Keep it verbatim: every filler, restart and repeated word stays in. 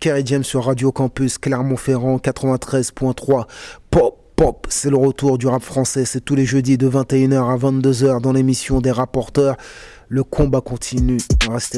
Kerry James sur Radio Campus Clermont-Ferrand quatre-vingt-treize point trois. Pop, pop, c'est le retour du rap français. C'est tous les jeudis de vingt et une heures à vingt-deux heures dans l'émission des rapporteurs. Le combat continue. Restez